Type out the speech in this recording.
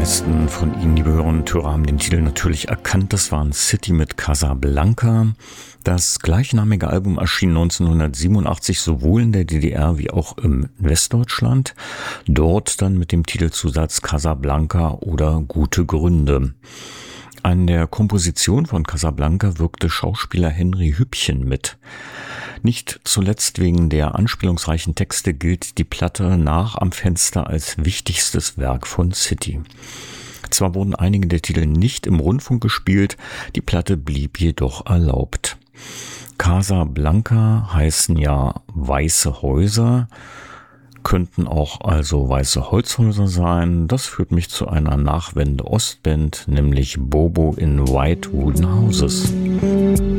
meisten von Ihnen, liebe Hörerinnen und Hörer, haben den Titel natürlich erkannt. Das waren City mit Casablanca. Das gleichnamige Album erschien 1987 sowohl in der DDR wie auch im Westdeutschland. Dort dann mit dem Titelzusatz Casablanca oder Gute Gründe. An der Komposition von Casablanca wirkte Schauspieler Henry Hübchen mit. Nicht zuletzt wegen der anspielungsreichen Texte gilt die Platte Nach am Fenster als wichtigstes Werk von City. Zwar wurden einige der Titel nicht im Rundfunk gespielt, die Platte blieb jedoch erlaubt. Casablanca heißen ja weiße Häuser, könnten auch also weiße Holzhäuser sein. Das führt mich zu einer Nachwende-Ostband, nämlich Bobo in White Wooden Houses.